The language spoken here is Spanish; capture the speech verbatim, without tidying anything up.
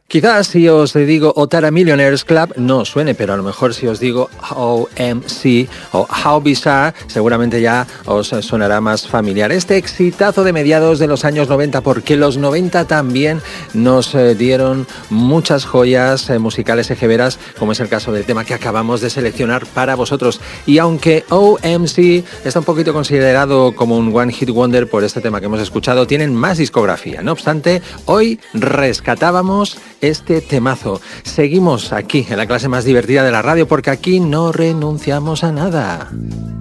Quizás si os digo Otara Millionaires Club no os suene, pero a lo mejor si os digo O M C o How Bizarre seguramente ya os sonará más familiar. Este exitazo de mediados de los años noventa, porque los noventa también nos eh, dieron muchas joyas eh, musicales ejeveras, como es el caso del tema que acabamos de seleccionar para vosotros. Y aunque O M C está un poquito considerado como un One Hit Wonder por este tema que hemos escuchado, tienen más discografía. No obstante, hoy rescatábamos este temazo. Seguimos aquí en la clase más divertida de la radio, porque aquí no renunciamos a nada.